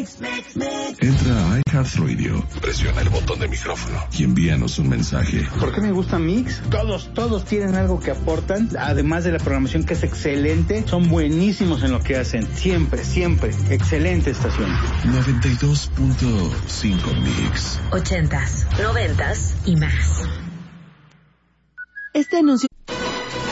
Entra a iHeartRadio, presiona el botón de micrófono y envíanos un mensaje. ¿Por qué me gusta Mix? Todos tienen algo que aportan, además de la programación que es excelente, son buenísimos en lo que hacen. Siempre. Excelente estación. 92.5 Mix. 80s, 90s y más. Este anuncio